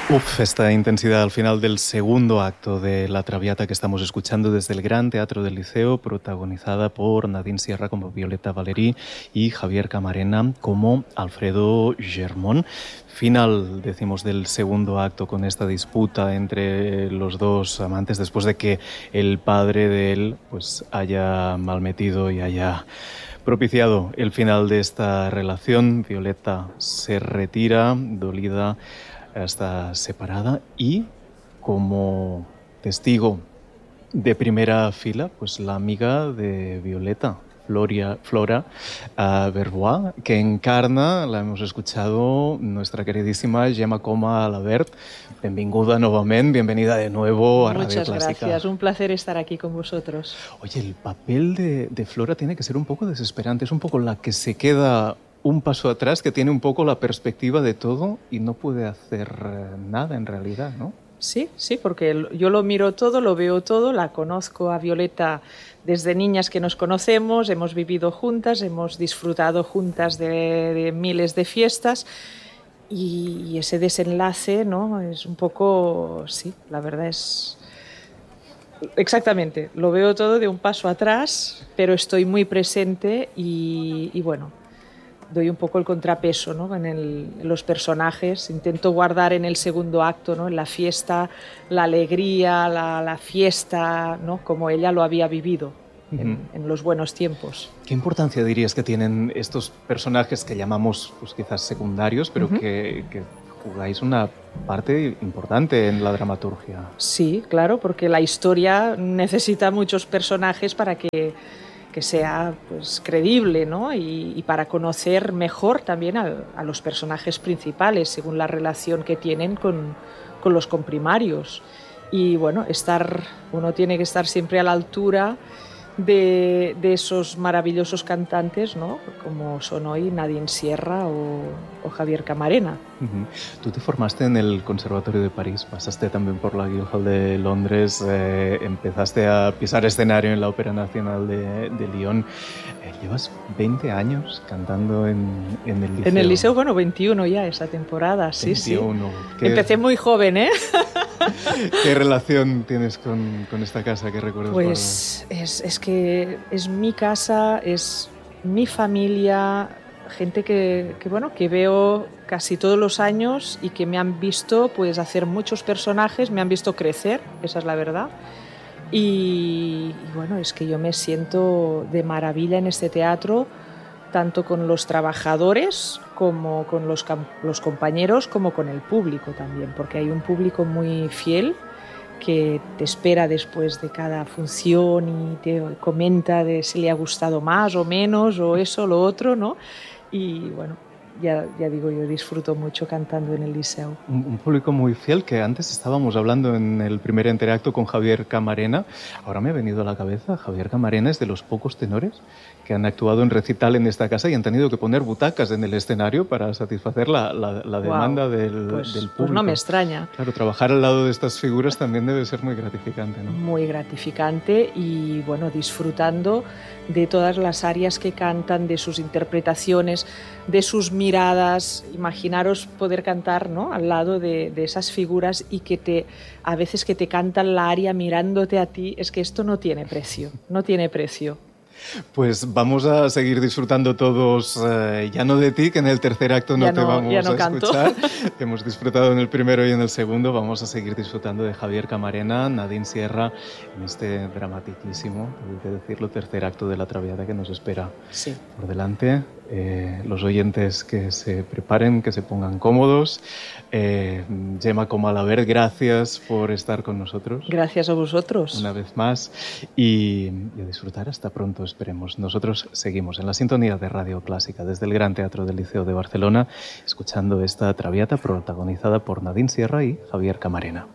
Uf, esta intensidad al final del segundo acto de La Traviata que estamos escuchando desde el Gran Teatro del Liceo, protagonizada por Nadine Sierra como Violeta Valerí y Javier Camarena como Alfredo Germón. Final, decimos, del segundo acto con esta disputa entre los dos amantes después de que el padre de él pues haya malmetido y haya propiciado el final de esta relación. Violeta se retira, dolida, está separada y como testigo de primera fila, pues la amiga de Violeta, Flora Berbois, que encarna, la hemos escuchado, nuestra queridísima Gemma Coma Alabert. Benvinguda nuevamente, bienvenida de nuevo a Radio Clásica. Muchas gracias, un placer estar aquí con vosotros. Oye, el papel de Flora tiene que ser un poco desesperante, es un poco la que se queda un paso atrás, que tiene un poco la perspectiva de todo y no puede hacer nada en realidad, ¿no? Sí, porque yo lo miro todo, lo veo todo, la conozco a Violeta desde niñas que nos conocemos, hemos vivido juntas, hemos disfrutado juntas de miles de fiestas y ese desenlace, ¿no? Es un poco, sí, la verdad es... Exactamente, lo veo todo de un paso atrás, pero estoy muy presente y bueno, doy un poco el contrapeso, ¿no? en los personajes, intento guardar en el segundo acto, ¿no? En la fiesta, la alegría, la fiesta, ¿no? Como ella lo había vivido en los buenos tiempos. ¿Qué importancia dirías que tienen estos personajes que llamamos pues, quizás secundarios, pero que jugáis una parte importante en la dramaturgia? Sí, claro, porque la historia necesita muchos personajes para que sea pues, creíble, ¿no? Y para conocer mejor también a los personajes principales, según la relación que tienen con los comprimarios. Y bueno, uno tiene que estar siempre a la altura de esos maravillosos cantantes, ¿no? Como son hoy Nadine Sierra o Javier Camarena. Tú te formaste en el Conservatorio de París, pasaste también por la Guildhall de Londres, empezaste a pisar escenario en la Ópera Nacional de Lyon. Llevas 20 años cantando en el Liceo. En el Liceo, bueno, 21 ya esa temporada, 21. Sí. Empecé muy joven, ¿eh? ¿Qué relación tienes con esta casa? ¿Qué recuerdas? Pues es que es mi casa, es mi familia, gente que veo casi todos los años y que me han visto pues hacer muchos personajes, me han visto crecer, esa es la verdad. Y bueno, es que yo me siento de maravilla en este teatro, tanto con los trabajadores como con los compañeros, como con el público también, porque hay un público muy fiel que te espera después de cada función y te comenta de si le ha gustado más o menos o eso o lo otro, ¿no? Y bueno, ya digo, yo disfruto mucho cantando en el Liceo. Un público muy fiel, que antes estábamos hablando en el primer interacto con Javier Camarena. Ahora me ha venido a la cabeza, Javier Camarena es de los pocos tenores que han actuado en recital en esta casa y han tenido que poner butacas en el escenario para satisfacer la demanda del público. Pues no me extraña. Claro, trabajar al lado de estas figuras también debe ser muy gratificante, ¿no? Muy gratificante y bueno, disfrutando de todas las áreas que cantan, de sus interpretaciones, de sus miradas. Imaginaros poder cantar, ¿no? Al lado de esas figuras y a veces que te cantan la aria mirándote a ti, es que esto no tiene precio, no tiene precio. Pues vamos a seguir disfrutando todos, ya no de ti, que en el tercer acto no te vamos a escuchar. Hemos disfrutado en el primero y en el segundo. Vamos a seguir disfrutando de Javier Camarena, Nadine Sierra, en este dramaticísimo, hay que decirlo, tercer acto de La Traviata que nos espera por delante. Los oyentes que se preparen, que se pongan cómodos. Gemma Coma Alabert, gracias por estar con nosotros. Gracias a vosotros. Una vez más. Y a disfrutar. Hasta pronto, esperemos. Nosotros seguimos en la sintonía de Radio Clásica desde el Gran Teatro del Liceo de Barcelona, escuchando esta Traviata protagonizada por Nadine Sierra y Javier Camarena.